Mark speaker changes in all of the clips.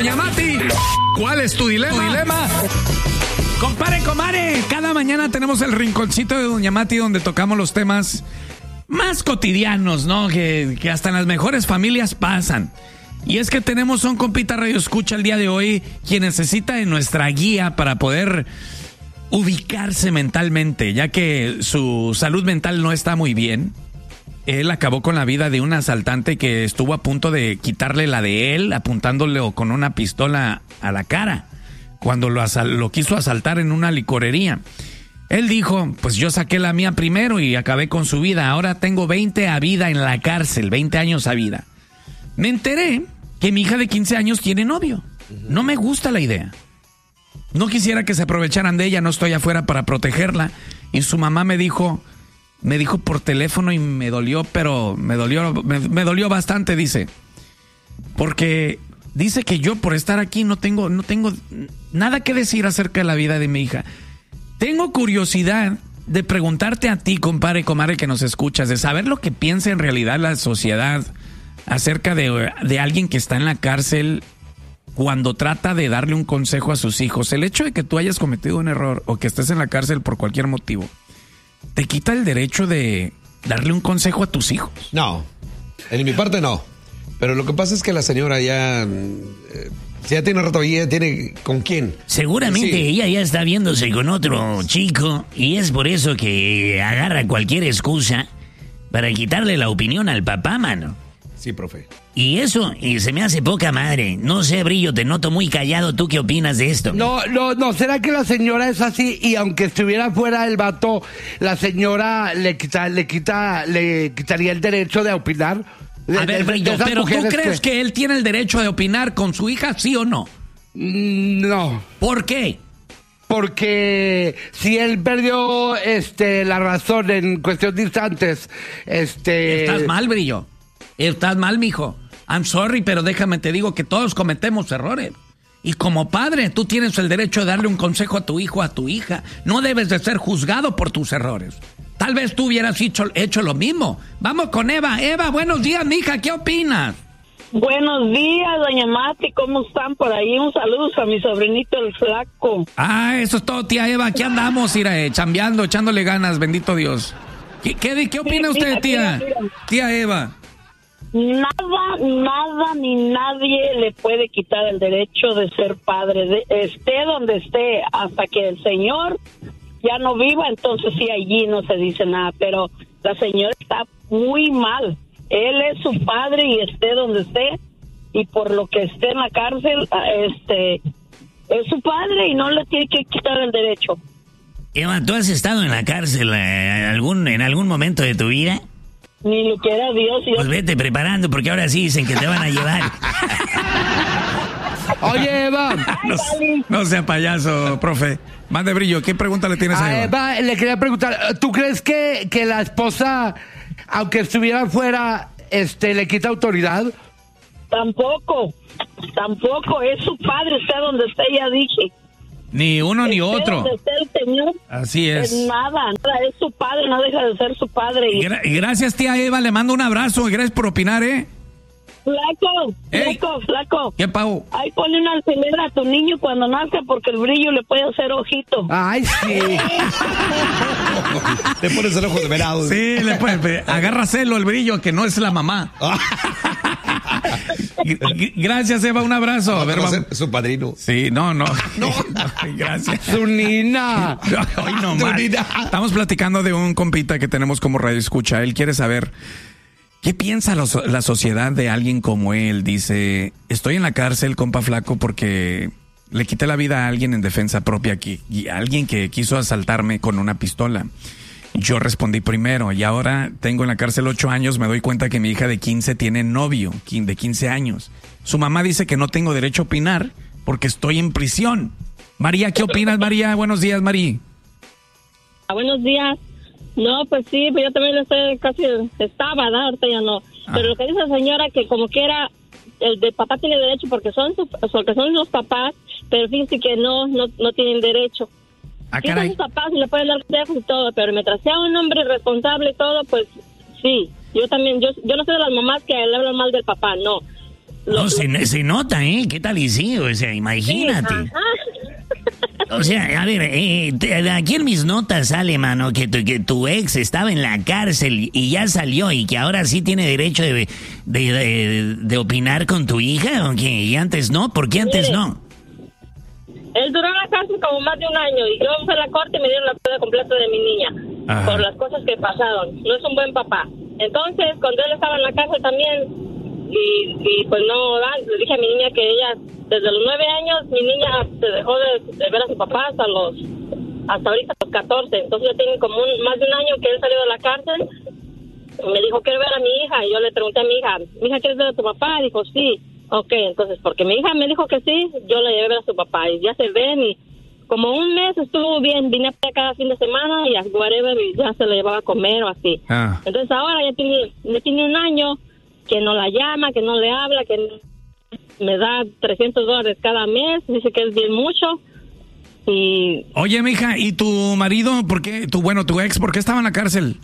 Speaker 1: Doña Mati, ¿cuál es tu dilema? Compare, cada mañana tenemos el rinconcito de Doña Mati donde tocamos los temas más cotidianos, ¿no? Que hasta en las mejores familias pasan. Y es que tenemos un compita radio escucha el día de hoy quien necesita de nuestra guía para poder ubicarse mentalmente, ya que su salud mental no está muy bien. Él acabó con la vida de un asaltante que estuvo a punto de quitarle la de él, apuntándole con una pistola a la cara, cuando lo quiso asaltar en una licorería. Él dijo, pues yo saqué la mía primero y acabé con su vida. Ahora tengo 20 a vida en la cárcel, 20 años a vida. Me enteré que mi hija de 15 años tiene novio. No me gusta la idea. No quisiera que se aprovecharan de ella, no estoy afuera para protegerla. Y su mamá me dijo por teléfono y me dolió, pero me dolió bastante, dice. Porque dice que yo por estar aquí no tengo nada que decir acerca de la vida de mi hija. Tengo curiosidad de preguntarte a ti, compadre, comadre, que nos escuchas, de saber lo que piensa en realidad la sociedad acerca de alguien que está en la cárcel cuando trata de darle un consejo a sus hijos. El hecho de que tú hayas cometido un error o que estés en la cárcel por cualquier motivo, ¿te quita el derecho de darle un consejo a tus hijos?
Speaker 2: No, en mi parte no. Pero lo que pasa es que la señora ya tiene rato y ya tiene con quién.
Speaker 3: Seguramente sí. Ella ya está viéndose con otro chico y es por eso que agarra cualquier excusa para quitarle la opinión al papá, mano.
Speaker 2: Sí, profe.
Speaker 3: Y se me hace poca madre. No sé, Brillo, te noto muy callado. ¿Tú qué opinas de esto?
Speaker 4: No, ¿será que la señora es así? Y aunque estuviera fuera el vato, la señora le quitaría el derecho de opinar.
Speaker 1: A ver, Brillo, pero ¿tú crees que él tiene el derecho de opinar con su hija, sí o no?
Speaker 4: No.
Speaker 1: ¿Por qué?
Speaker 4: Porque si él perdió la razón en cuestión de instantes,
Speaker 1: Estás mal, Brillo. Estás mal, mijo. I'm sorry, pero déjame te digo que todos cometemos errores. Y como padre, tú tienes el derecho de darle un consejo a tu hijo o a tu hija. No debes de ser juzgado por tus errores. Tal vez tú hubieras hecho lo mismo. Vamos con Eva. Eva, buenos días, mija. ¿Qué opinas?
Speaker 5: Buenos días, doña Mati. ¿Cómo están por ahí? Un saludo a mi sobrinito, el flaco.
Speaker 1: Ah, eso es todo, tía Eva. Aquí andamos, chambeando, echándole ganas, bendito Dios. ¿Qué opina usted, tía? Tía Eva.
Speaker 5: Nada ni nadie le puede quitar el derecho de ser padre, esté donde esté, hasta que el señor ya no viva, entonces sí, allí no se dice nada, pero la señora está muy mal. Él es su padre y esté donde esté, y por lo que esté en la cárcel, es su padre y no le tiene que quitar el derecho.
Speaker 3: Eva, ¿tú has estado en la cárcel en algún momento de tu vida?
Speaker 5: Ni lo quiera Dios.
Speaker 3: Pues vete preparando porque ahora sí dicen que te van a llevar.
Speaker 4: Oye, Eva.
Speaker 1: No sea payaso, profe. Más de Brillo, ¿qué pregunta le tienes a Eva?
Speaker 4: Eva, le quería preguntar, ¿tú crees que la esposa, aunque estuviera fuera, le quita autoridad?
Speaker 5: Tampoco, es su padre, esté donde esté, ya dije.
Speaker 1: Ni uno ni otro.
Speaker 5: Donde esté el señor,
Speaker 1: así es.
Speaker 5: Nada, es su padre, no deja de ser su padre.
Speaker 1: Y gracias, tía Eva, le mando un abrazo y gracias por opinar,
Speaker 5: Flaco.
Speaker 1: ¿Qué, Pau?
Speaker 5: Ahí ponle una alfiler a tu niño cuando nazca porque el Brillo le puede hacer ojito.
Speaker 4: Ay, sí.
Speaker 2: Le pones el ojo de venado.
Speaker 1: Sí, le puedes. Agárraselo el Brillo, que no es la mamá. Gracias, Eva, un abrazo. A ver,
Speaker 2: vamos a ser su padrino.
Speaker 1: Sí, no. Gracias.
Speaker 4: Su nina.
Speaker 1: Hoy no más. Estamos platicando de un compita que tenemos como radio escucha. Él quiere saber qué piensa la sociedad de alguien como él. Dice, estoy en la cárcel, compa flaco, porque le quité la vida a alguien en defensa propia aquí, y a alguien que quiso asaltarme con una pistola. Yo respondí primero y ahora tengo en la cárcel 8 años, me doy cuenta que mi hija de 15 tiene novio de 15 años. Su mamá dice que no tengo derecho a opinar porque estoy en prisión. María, ¿qué opinas, María? Buenos días, María.
Speaker 5: Buenos días. No, pues sí, pues yo también estaba, ¿no? Ahorita ya no. Pero lo que dice la señora, que como quiera, el de papá tiene derecho porque son los papás, pero fíjense que no tienen derecho. Sí, son sus papás y le pueden dar consejos y todo, pero mientras sea un hombre responsable y todo, pues sí. Yo también, yo no soy de las mamás que le hablan mal del papá, no.
Speaker 3: No, se nota, ¿eh? ¿Qué tal y sí? O sea, imagínate.
Speaker 5: Sí,
Speaker 3: o sea, a ver, aquí en mis notas sale, mano, que tu ex estaba en la cárcel y ya salió y que ahora sí tiene derecho de opinar con tu hija, ¿o qué? ¿Y antes no? ¿Por qué antes no?
Speaker 5: Él duró en la cárcel como más de un año y yo fui a la corte y me dieron la custodia completa de mi niña. Ajá. Por las cosas que pasaron. No es un buen papá. Entonces, cuando él estaba en la cárcel también, y pues no, le dije a mi niña que ella, desde los 9 años, mi niña se dejó de ver a su papá hasta ahorita los 14. Entonces ya tiene como más de un año que él salió de la cárcel. Me dijo, quiero ver a mi hija. Y yo le pregunté a mi hija, ¿quieres ver a tu papá? Dijo, sí. Ok, entonces, porque mi hija me dijo que sí, yo la llevé a ver a su papá. Y ya se ven y como un mes estuvo bien. Vine a cada fin de semana y a whatever, y ya se la llevaba a comer o así. Entonces ahora ya tiene un año que no la llama, que no le habla, que me da $300 cada mes, dice que es bien mucho. Y
Speaker 1: oye, mija, ¿y tu marido, por qué, tu ex, por qué estaba en la cárcel?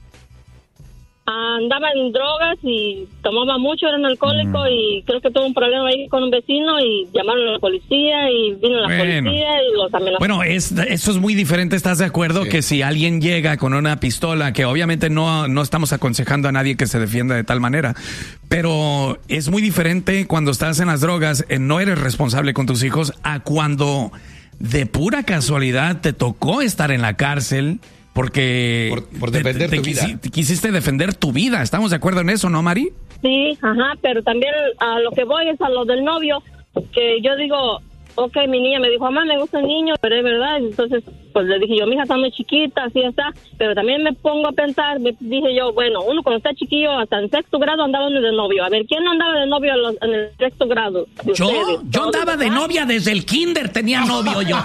Speaker 5: Andaba en drogas y tomaba mucho, era un alcohólico y creo que tuvo un problema ahí con un vecino y llamaron a la policía y vino la policía y los amenazó.
Speaker 1: Bueno, eso es muy diferente, ¿estás de acuerdo? Sí. Que si alguien llega con una pistola, que obviamente no estamos aconsejando a nadie que se defienda de tal manera, pero es muy diferente cuando estás en las drogas, no eres responsable con tus hijos, a cuando de pura casualidad te tocó estar en la cárcel. Porque
Speaker 2: por defender tu vida.
Speaker 1: Quisiste defender tu vida. ¿Estamos de acuerdo en eso, no, Mari?
Speaker 5: Sí, pero también a lo que voy es a lo del novio, que yo digo, ok, mi niña me dijo, mamá, me gusta el niño, pero es verdad. Entonces, pues le dije yo, mi hija está muy chiquita, así está. Pero también me pongo a pensar, dije yo, bueno, uno cuando está chiquillo, hasta en 6º grado andaba uno de novio. A ver, ¿quién no andaba de novio en el 6º grado?
Speaker 3: Yo andaba de novia desde el kinder, tenía novio yo.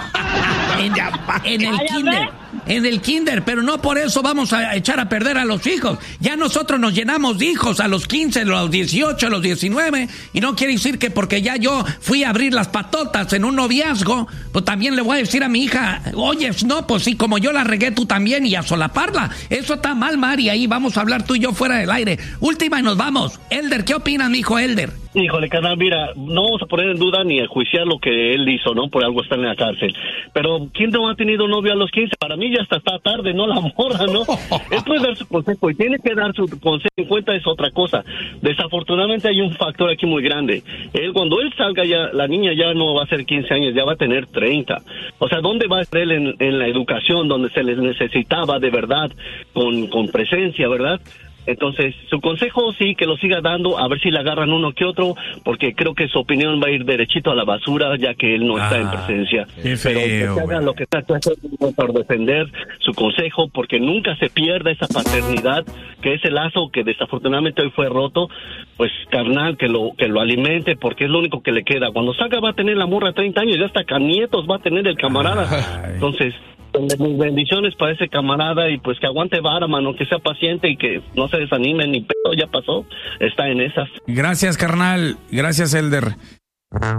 Speaker 3: En el kinder. En el kinder, pero no por eso vamos a echar a perder a los hijos. Ya nosotros nos llenamos de hijos a los 15, a los 18, a los 19, y no quiere decir que porque ya yo fui a abrir las patotas en un noviazgo, pues también le voy a decir a mi hija, oye, no, pues sí, como yo la regué, tú también, y a solaparla. Eso está mal, Mari, ahí vamos a hablar tú y yo fuera del aire. Última y nos vamos. Elder, ¿qué opinas, mijo Elder?
Speaker 6: Híjole, carnal, mira, no vamos a poner en duda ni a juiciar lo que él hizo, ¿no? Por algo está en la cárcel. Pero, ¿quién no ha tenido novio a los 15? Para mí ya está tarde, no la morra, ¿no? Él puede dar su consejo y tiene que dar su consejo en cuenta, es otra cosa. Desafortunadamente hay un factor aquí muy grande. Cuando él salga ya, la niña ya no va a ser 15 años, ya va a tener 30. O sea, ¿dónde va a estar él en la educación, donde se les necesitaba de verdad, con presencia, ¿verdad? Entonces, su consejo sí, que lo siga dando, a ver si le agarran uno que otro, porque creo que su opinión va a ir derechito a la basura, ya que él no está en presencia.
Speaker 1: Qué feo,
Speaker 6: pero que haga lo que está haciendo por defender su consejo, porque nunca se pierda esa paternidad, que ese lazo que desafortunadamente hoy fue roto, pues carnal, que lo alimente, porque es lo único que le queda. Cuando salga va a tener la morra 30 años, ya hasta nietos va a tener el camarada. Entonces, mis bendiciones para ese camarada y pues que aguante vara, mano, que sea paciente y que no se desanime ni pedo, ya pasó, está en esas.
Speaker 1: Gracias, carnal. Gracias, Elder.